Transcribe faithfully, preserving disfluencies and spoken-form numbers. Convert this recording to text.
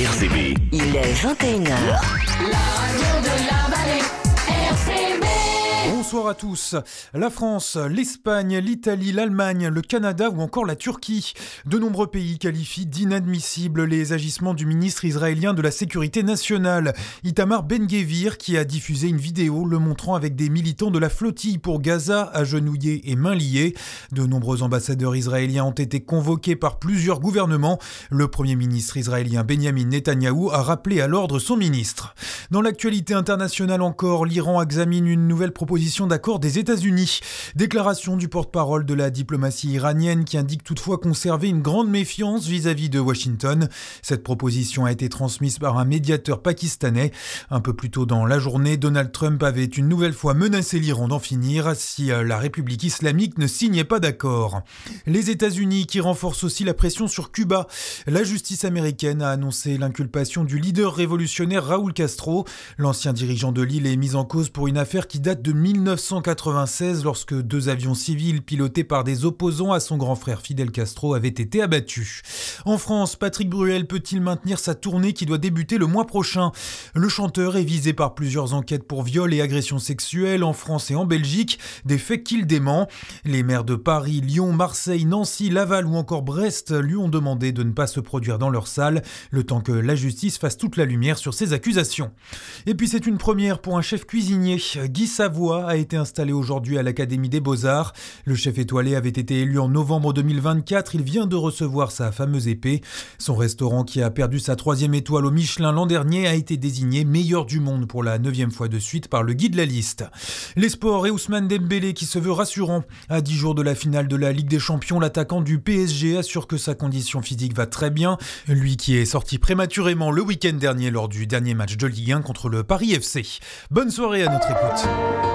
R C B. Il est vingt et une heures. La radio de la vallée, R C B. Bonsoir à tous. La France, l'Espagne, l'Italie, l'Allemagne, le Canada ou encore la Turquie. De nombreux pays qualifient d'inadmissibles les agissements du ministre israélien de la Sécurité nationale, Itamar Ben-Gvir, qui a diffusé une vidéo le montrant avec des militants de la flottille pour Gaza, agenouillés et mains liées. De nombreux ambassadeurs israéliens ont été convoqués par plusieurs gouvernements. Le premier ministre israélien Benjamin Netanyahou a rappelé à l'ordre son ministre. Dans l'actualité internationale encore, l'Iran examine une nouvelle proposition d'accord des États-Unis. Déclaration du porte-parole de la diplomatie iranienne qui indique toutefois conserver une grande méfiance vis-à-vis de Washington. Cette proposition a été transmise par un médiateur pakistanais. Un peu plus tôt dans la journée, Donald Trump avait une nouvelle fois menacé l'Iran d'en finir si la République islamique ne signait pas d'accord. Les États-Unis qui renforcent aussi la pression sur Cuba. La justice américaine a annoncé l'inculpation du leader révolutionnaire Raúl Castro. L'ancien dirigeant de l'île est mis en cause pour une affaire qui date de mille neuf cent quatre-vingt-seize lorsque deux avions civils pilotés par des opposants à son grand frère Fidel Castro avaient été abattus. En France, Patrick Bruel peut-il maintenir sa tournée qui doit débuter le mois prochain ? Le chanteur est visé par plusieurs enquêtes pour viol et agressions sexuelles en France et en Belgique, des faits qu'il dément. Les maires de Paris, Lyon, Marseille, Nancy, Laval ou encore Brest lui ont demandé de ne pas se produire dans leur salle, le temps que la justice fasse toute la lumière sur ces accusations. Et puis c'est une première pour un chef cuisinier. Guy Savoie a été installé aujourd'hui à l'Académie des Beaux-Arts. Le chef étoilé avait été élu en novembre deux mille vingt-quatre. Il vient de recevoir sa fameuse épée. Son restaurant, qui a perdu sa troisième étoile au Michelin l'an dernier, a été désigné meilleur du monde pour la neuvième fois de suite par le guide de la liste. Les sports et Ousmane Dembélé qui se veut rassurant. À dix jours de la finale de la Ligue des Champions, l'attaquant du P S G assure que sa condition physique va très bien. Lui qui est sorti prématurément le week-end dernier lors du dernier match de Ligue un contre le Paris F C. Bonne soirée à notre écoute.